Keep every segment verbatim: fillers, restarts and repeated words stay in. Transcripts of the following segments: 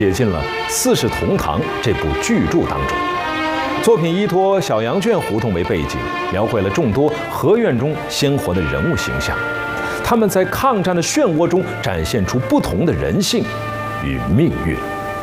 写进了《四世同堂》这部巨著当中。作品依托小羊圈胡同为背景，描绘了众多河院中鲜活的人物形象，他们在抗战的漩涡中展现出不同的人性与命运。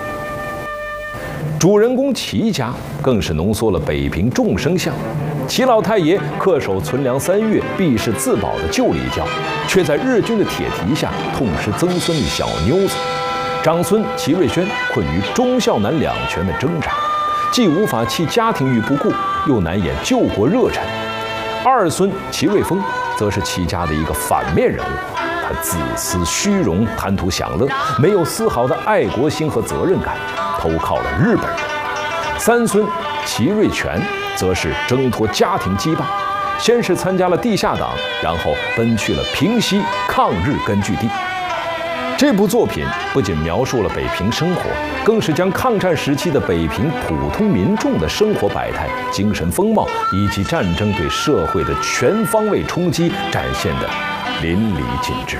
主人公齐家更是浓缩了北平众生相。齐老太爷恪守存粮三月必是自保的旧礼教，却在日军的铁蹄下痛失曾孙的小妞子。长孙齐瑞轩困于忠孝难两全的挣扎，既无法弃家庭于不顾，又难掩救国热忱。二孙齐瑞峰则是齐家的一个反面人物，他自私虚荣，贪图享乐，没有丝毫的爱国心和责任感，投靠了日本人。三孙齐瑞全则是挣脱家庭羁绊，先是参加了地下党，然后奔去了平西抗日根据地。这部作品不仅描述了北平生活，更是将抗战时期的北平普通民众的生活百态、精神风貌以及战争对社会的全方位冲击展现得淋漓尽致。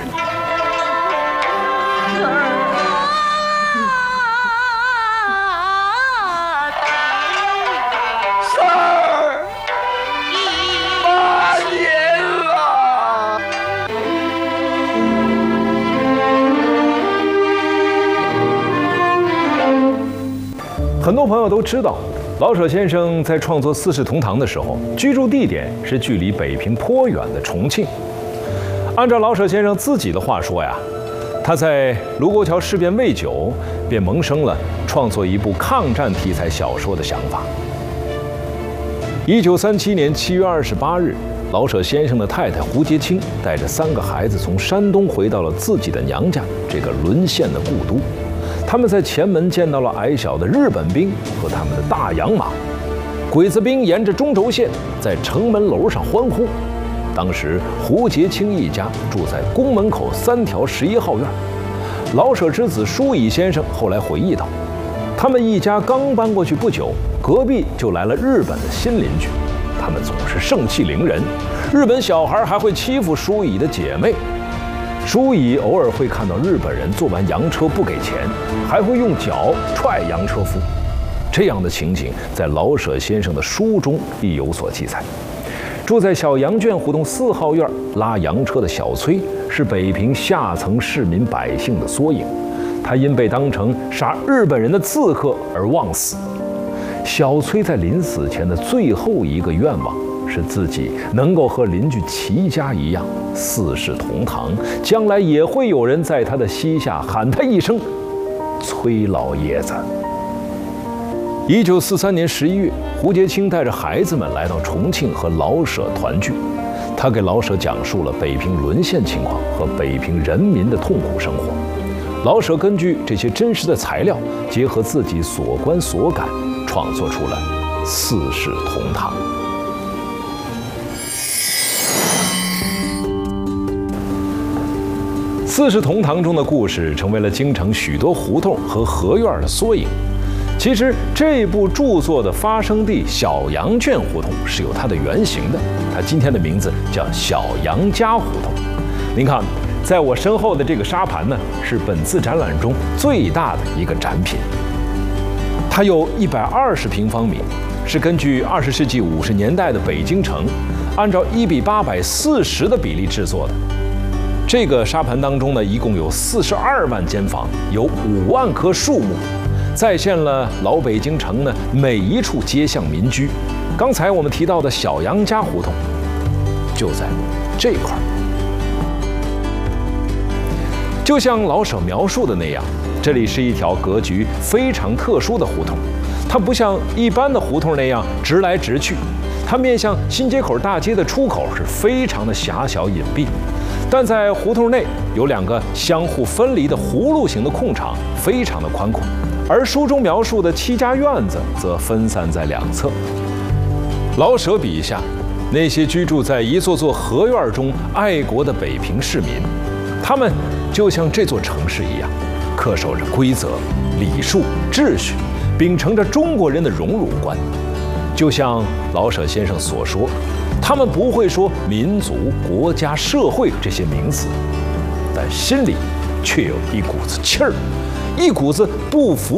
很多朋友都知道，老舍先生在创作《四世同堂》的时候，居住地点是距离北平颇远的重庆。按照老舍先生自己的话说呀，他在卢沟桥事变未久，便萌生了创作一部抗战题材小说的想法。一九三七年七月二十八日，老舍先生的太太胡洁清带着三个孩子从山东回到了自己的娘家，这个沦陷的故都。他们在前门见到了矮小的日本兵和他们的大洋马，鬼子兵沿着中轴线在城门楼上欢呼。当时胡洁清一家住在宫门口三条十一号院。老舍之子舒乙先生后来回忆道，他们一家刚搬过去不久，隔壁就来了日本的新邻居，他们总是盛气凌人，日本小孩还会欺负舒乙的姐妹。舒乙偶尔会看到日本人坐完洋车不给钱，还会用脚踹洋车夫。这样的情景在老舍先生的书中亦有所记载。住在小羊圈胡同四号院拉洋车的小崔，是北平下层市民百姓的缩影。他因被当成杀日本人的刺客而枉死。小崔在临死前的最后一个愿望，是自己能够和邻居齐家一样四世同堂，将来也会有人在他的膝下喊他一声崔老爷子。一九四三年十一月，胡洁清带着孩子们来到重庆和老舍团聚，他给老舍讲述了北平沦陷情况和北平人民的痛苦生活。老舍根据这些真实的材料，结合自己所观所感，创作出了《四世同堂》。《四世同堂》中的故事成为了京城许多胡同和河院的缩影。其实这部著作的发生地小羊圈胡同是有它的原型的，它今天的名字叫小杨家胡同。您看，在我身后的这个沙盘呢，是本次展览中最大的一个展品，它有一百二十平方米，是根据二十世纪五十年代的北京城，按照一比八百四十的比例制作的。这个沙盘当中呢，一共有四十二万间房，有五万棵树木，再现了老北京城呢每一处街巷民居。刚才我们提到的小杨家胡同，就在这块儿。就像老舍描述的那样，这里是一条格局非常特殊的胡同，它不像一般的胡同那样直来直去，它面向新街口大街的出口是非常的狭小隐蔽。但在胡同内有两个相互分离的葫芦形的空场，非常的宽阔，而书中描述的七家院子则分散在两侧。老舍笔下那些居住在一座座河院中爱国的北平市民，他们就像这座城市一样，恪守着规则、礼数、秩序，秉承着中国人的荣辱观。就像老舍先生所说，他们不会说民族、国家、社会这些名词，但心里却有一股子气儿， 一股子不服